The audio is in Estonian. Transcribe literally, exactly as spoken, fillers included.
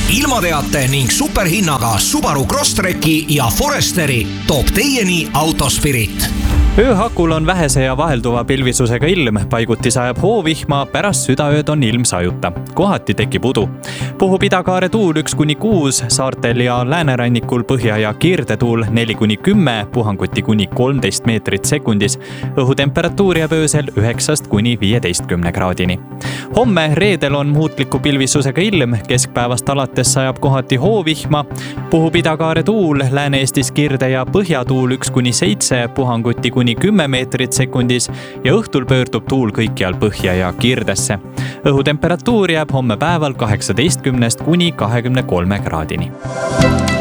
ilmateate ning superhinnaga Subaru Crosstreki ja Foresteri toob teieni Autospirit. Ööhakul on vähese ja vahelduva pilvisusega ilm, paiguti sajab hoovihma, pärast südaööd on ilm sajuta. Kohati tekib udu. Puhub idakaare tuul üks kuni kuus, saartel ja läänerannikul põhja- ja kiirdetuul neli kuni kümme, puhanguti kuni kolmteist meetrit sekundis. Õhutemperatuur jääb öösel üheksast kuni viieteistkümne kraadini. Homme reedel on muutliku pilvisusega ilm, keskpäevast alates sajab kohati hoovihma, puhub idakaare tuul, Lääne-Eestis kirde- ja põhjatuul üks kuni seitse, puhanguti kuni kümme meetrit sekundis ja õhtul pöördub tuul kõikjal põhja ja kirdesse. Õhutemperatuur jääb homme päeval kaheksateistkümnest kuni kahekümne kolme kraadini.